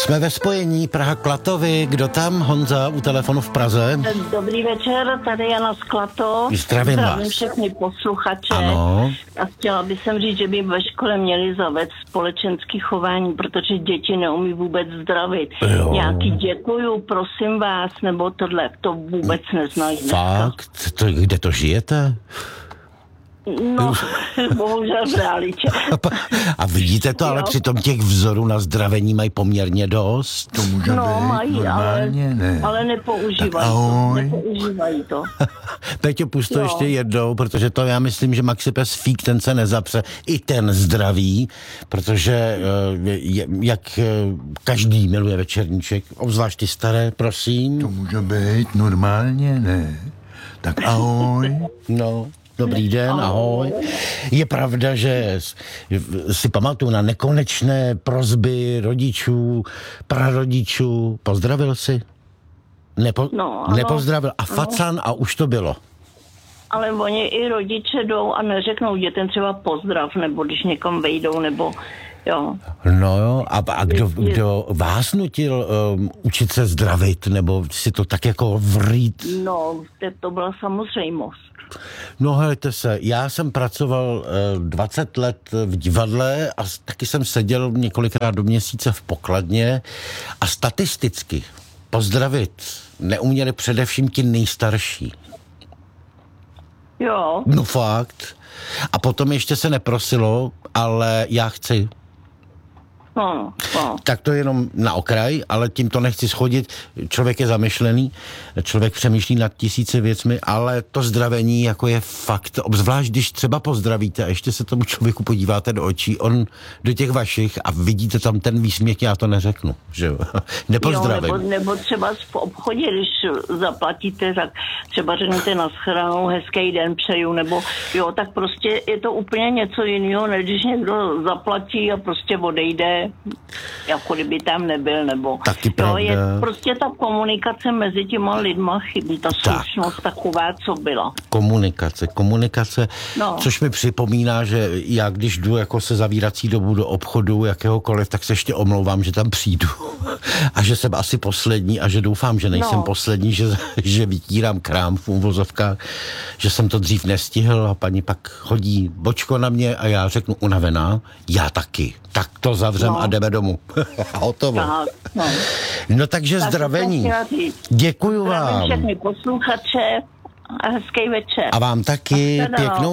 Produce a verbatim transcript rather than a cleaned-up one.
Jsme ve spojení Praha-Klatovy. Kdo tam? Honza u telefonu v Praze. Dobrý večer, tady Jana z Klatov. Zdravím vás. Zdravím všechny posluchače. Ano. A chtěla bych sem říct, že by ve škole měli zavést společenský chování, protože děti neumí vůbec zdravit. Jo. Nějaký děkuju, prosím vás, nebo tohle, to vůbec neznají dneska. Fakt? To, kde to žijete? No, bohužel v realitě. A vidíte to, ale Jo. přitom těch vzorů na zdravení mají poměrně dost. To může No, být mají, ale, normálně, ne. ale nepoužívají Tak to. ahoj. Nepoužívají to. Peťo, pust to Jo. ještě jednou, protože to já myslím, že Maxipes Fík, ten se nezapře. I ten zdraví, protože eh, je, jak eh, každý miluje večerníček, obzvlášť ty staré, prosím. To může být normálně, ne. Tak ahoj. No, dobrý den, ahoj. Je pravda, že si pamatuju na nekonečné prosby rodičů, prarodičů. Pozdravil jsi? Nepo, No, ano. nepozdravil. A facan a už to bylo. Ale oni i rodiče jdou a neřeknou dětem třeba pozdrav, nebo když někam vejdou, nebo jo. No jo, a, a kdo, kdo vás nutil um, učit se zdravit, nebo si to tak jako vrít? No, to, to byla samozřejmost. No hejte se, já jsem pracoval uh, dvacet let v divadle a s- taky jsem seděl několikrát do měsíce v pokladně a statisticky pozdravit neuměli především ti nejstarší. Jo, No fakt. A potom ještě se neprosilo, ale já chci. no, no. Tak to jenom na okraj, ale tím to nechci schodit. Člověk je zamyšlený, člověk přemýšlí nad tisíci věcmi, ale to zdravení jako je fakt, obzvlášť když třeba pozdravíte a ještě se tomu člověku podíváte do očí, on do těch vašich a vidíte tam ten výsměch, já to neřeknu, že jo. Nepozdravím. Jo, nebo, nebo třeba v obchodě, když zaplatíte, tak třeba řeknete naschledanou, hezký den přeju, nebo jo, tak prostě je to úplně něco jiného, než když někdo zaplatí a prostě odejde, jako kdyby tam nebyl, nebo Taky jo, pravda. je prostě ta komunikace mezi těma lidma chybí, ta Tak. slušnost taková, co byla. Komunikace, komunikace, No. což mi připomíná, že já když jdu jako se zavírací dobu do obchodu jakéhokoliv, tak se ještě omlouvám, že tam přijdu a že jsem asi poslední a že doufám, že nejsem No. poslední, že, že vytírám krám v úvozovkách, že jsem to dřív nestihl a paní pak chodí bočko na mě a já řeknu unavená, já taky. Tak to zavřem No. a jdeme domů. Hotovo. Tak, no. No takže Tak zdravení. to jsem chtěla říct. Děkuju Zdravím vám. všechny posluchače a hezký večer. A vám taky Nashledanou. pěknou